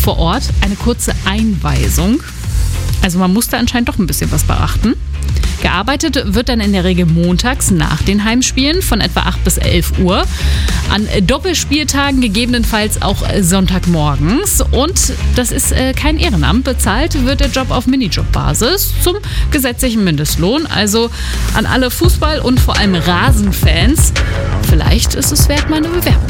vor Ort eine kurze Einweisung. Also man muss da anscheinend doch ein bisschen was beachten. Gearbeitet wird dann in der Regel montags nach den Heimspielen von etwa 8 bis 11 Uhr. An Doppelspieltagen gegebenenfalls auch Sonntagmorgens. Und das ist kein Ehrenamt. Bezahlt wird der Job auf Minijobbasis zum gesetzlichen Mindestlohn. Also an alle Fußball- und vor allem Rasenfans. Vielleicht ist es wert, mal eine Bewerbung